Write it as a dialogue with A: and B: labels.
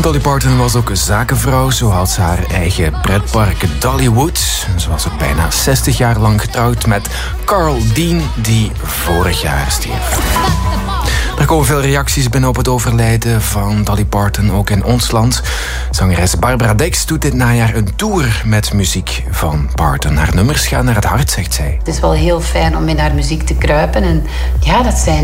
A: Dolly Parton was ook een zakenvrouw. Zo had ze haar eigen pretpark Dollywood. Ze was ook bijna 60 jaar lang getrouwd met Carl Dean, die vorig jaar stierf. Er komen veel reacties binnen op het overlijden van Dolly Parton, ook in ons land. Zangeres Barbara Dex doet dit najaar een tour met muziek van Parton. Haar nummers gaan naar het hart, zegt zij.
B: Het is wel heel fijn om in haar muziek te kruipen. En ja, dat zijn